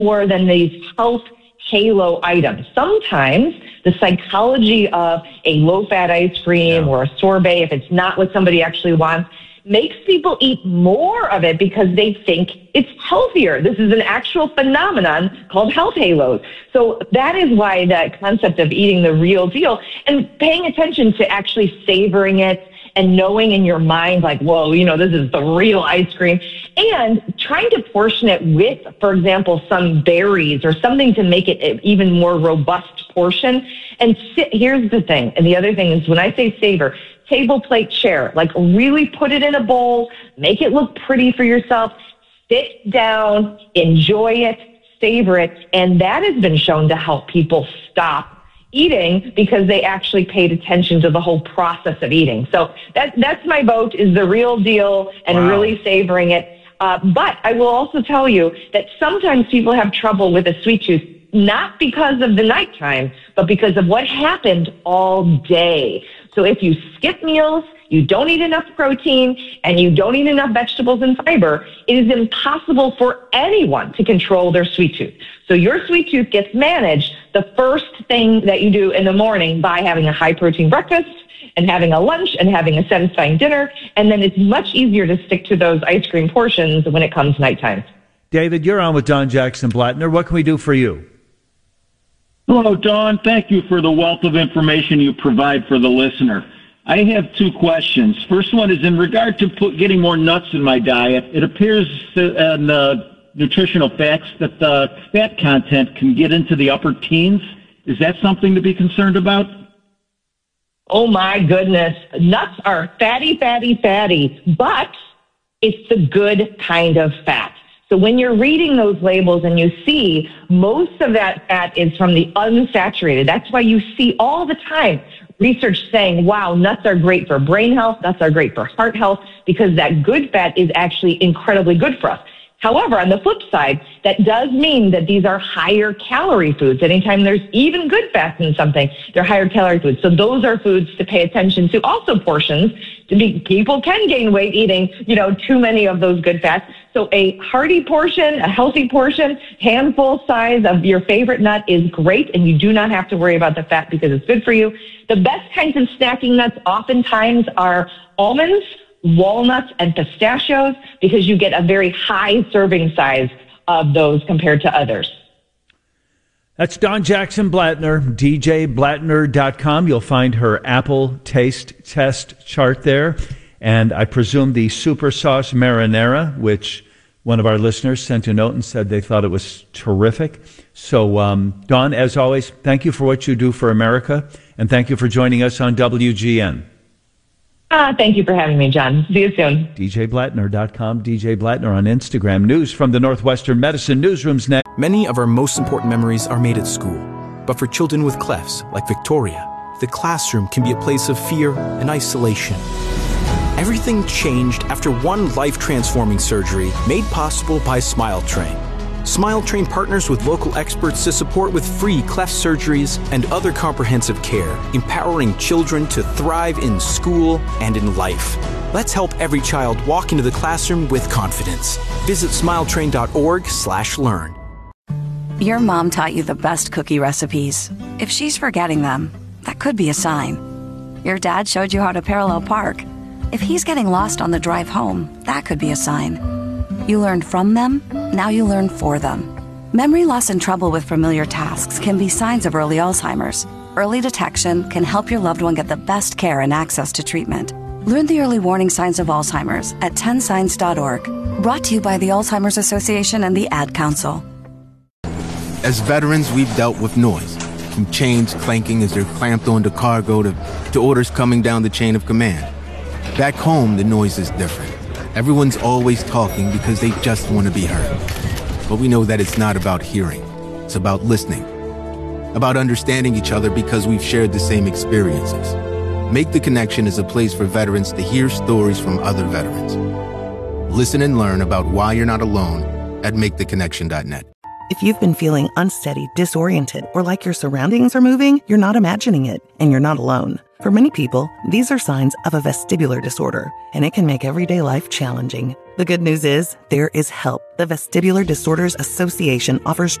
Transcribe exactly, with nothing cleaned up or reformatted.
more than these health halo items. Sometimes the psychology of a low-fat ice cream yeah. or a sorbet, if it's not what somebody actually wants, makes people eat more of it because they think it's healthier. This is an actual phenomenon called health halos. So that is why that concept of eating the real deal and paying attention to actually savoring it and knowing in your mind, like, whoa, you know, this is the real ice cream, and trying to portion it with, for example, some berries or something to make it an even more robust portion. And sit, here's the thing, and the other thing is when I say savor, table plate share, like really put it in a bowl, make it look pretty for yourself, sit down, enjoy it, savor it, and that has been shown to help people stop eating because they actually paid attention to the whole process of eating. So that, that's my vote, is the real deal and wow. really savoring it. Uh, but I will also tell you that sometimes people have trouble with a sweet tooth, not because of the nighttime, but because of what happened all day. So if you skip meals, you don't eat enough protein, and you don't eat enough vegetables and fiber, it is impossible for anyone to control their sweet tooth. So your sweet tooth gets managed the first thing that you do in the morning by having a high-protein breakfast and having a lunch and having a satisfying dinner, and then it's much easier to stick to those ice cream portions when it comes nighttime. David, you're on with Don Jackson Blattner. What can we do for you? Hello, Don. Thank you for the wealth of information you provide for the listener. I have two questions. First one is in regard to put, getting more nuts in my diet. It appears in uh, nutritional facts that the fat content can get into the upper teens. Is that something to be concerned about? Oh, my goodness. Nuts are fatty, fatty, fatty, but it's the good kind of fat. So when you're reading those labels and you see most of that fat is from the unsaturated, that's why you see all the time research saying, wow, nuts are great for brain health, nuts are great for heart health, because that good fat is actually incredibly good for us. However, on the flip side, that does mean that these are higher calorie foods. Anytime there's even good fats in something, they're higher calorie foods. So those are foods to pay attention to. Also portions, to be, people can gain weight eating, you know, too many of those good fats. So a hearty portion, a healthy portion, handful size of your favorite nut is great, and you do not have to worry about the fat because it's good for you. The best kinds of snacking nuts oftentimes are almonds, walnuts, and pistachios, because you get a very high serving size of those compared to others. That's Don Jackson Blattner, D J Blattner dot com. You'll find her Apple taste test chart there. And I presume the super sauce marinara, which one of our listeners sent a note and said they thought it was terrific. So, um, Don, as always, thank you for what you do for America, and thank you for joining us on W G N. Ah, thank you for having me, John. See you soon. D J Blattner dot com, D J Blattner on Instagram. News from the Northwestern Medicine Newsroom's next. Many of our most important memories are made at school. But for children with clefts, like Victoria, the classroom can be a place of fear and isolation. Everything changed after one life-transforming surgery made possible by SmileTrain. SmileTrain partners with local experts to support with free cleft surgeries and other comprehensive care, empowering children to thrive in school and in life. Let's help every child walk into the classroom with confidence. Visit smiletrain dot org slash learn. Your mom taught you the best cookie recipes. If she's forgetting them, that could be a sign. Your dad showed you how to parallel park. If he's getting lost on the drive home, that could be a sign. You learned from them, now you learn for them. Memory loss and trouble with familiar tasks can be signs of early Alzheimer's. Early detection can help your loved one get the best care and access to treatment. Learn the early warning signs of Alzheimer's at ten signs dot org. Brought to you by the Alzheimer's Association and the Ad Council. As veterans, we've dealt with noise, from chains clanking as they're clamped onto cargo to, to orders coming down the chain of command. Back home, the noise is different. Everyone's always talking because they just want to be heard. But we know that it's not about hearing. It's about listening. About understanding each other because we've shared the same experiences. Make the Connection is a place for veterans to hear stories from other veterans. Listen and learn about why you're not alone at make the connection dot net. If you've been feeling unsteady, disoriented, or like your surroundings are moving, you're not imagining it, and you're not alone. For many people, these are signs of a vestibular disorder, and it can make everyday life challenging. The good news is, there is help. The Vestibular Disorders Association offers